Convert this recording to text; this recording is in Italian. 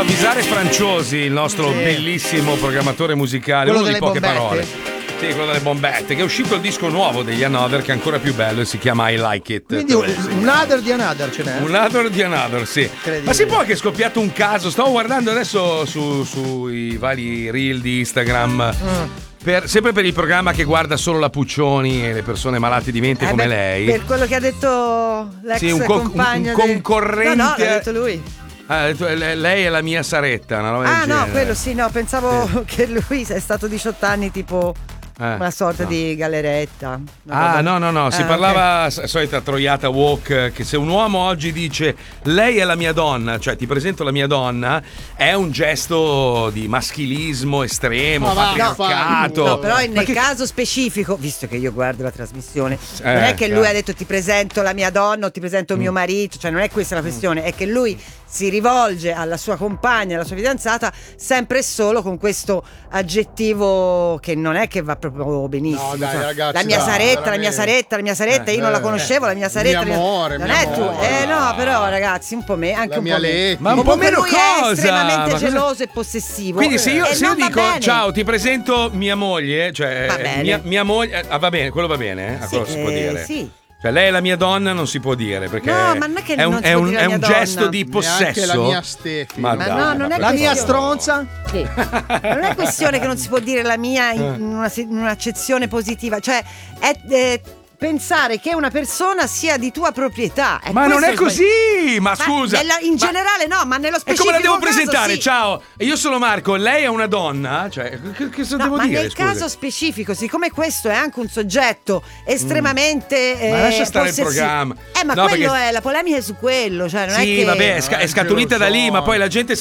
avvisare Franciosi, il nostro bellissimo programmatore musicale, quello uno di delle poche bombette. parole. Sì, quello delle bombette, che è uscito il disco nuovo degli Another, che è ancora più bello e si chiama I Like It. Quindi un other di another ce n'è. Un Another di Another, sì. Ma si può che è scoppiato un caso? Stavo guardando adesso sui vari reel di Instagram. Sempre per il programma che guarda solo la Puccioni e le persone malate di mente come lei. Per quello che ha detto l'ex compagno. Un concorrente. No, l'ha detto lui. Ha detto, lei è la mia Saretta, una roba del Ah, no, genere. quello sì, no, pensavo che lui è stato 18 anni tipo una sorta di galeretta. No, si parlava solita troiata woke, che se un uomo oggi dice lei è la mia donna, cioè ti presento la mia donna, è un gesto di maschilismo estremo, patriarcato. No, però nel caso specifico, visto che io guardo la trasmissione, non è che lui ha detto ti presento la mia donna o ti presento mio marito, cioè non è questa la questione, è che lui si rivolge alla sua compagna, alla sua fidanzata, sempre e solo con questo aggettivo che non è che va proprio benissimo. No, dai, ragazzi, la mia Saretta, la mia Saretta, la mia Saretta, io non la conoscevo, la mia Saretta. Mio amore, non mio è amore. tu. No, però ragazzi, un po' me, anche La un mia po' me. Leti. Ma un po' meno lui cosa? è estremamente Ma cosa- geloso e possessivo. Quindi se io non va dico bene. ciao, ti presento mia moglie, cioè Va bene. mia moglie, va bene, quello va bene, quello si può dire. Sì. Cioè lei è la mia donna, non si può dire perché No, ma non è che è un, non si è può un- dire è la un mia gesto donna. di possesso. Neanche la mia Stefi. Ma Ma dai, no, non è La mia questione- stronza? Sì. Non è questione che non si può dire la mia in un'accezione positiva, cioè è pensare che una persona sia di tua proprietà. Ma non è questo così! Ma scusa! in generale no, ma nello E specifico come la devo caso presentare? sì. Ciao, io sono Marco, lei è una donna? Cioè, che cosa No, devo ma dire? nel scusi? caso specifico, siccome questo è anche un soggetto estremamente Ma lascia stare il possessivo- programma. ma No, quello perché- è la polemica è su quello, cioè non è Sì, che vabbè, è scaturita da lì, ma poi la gente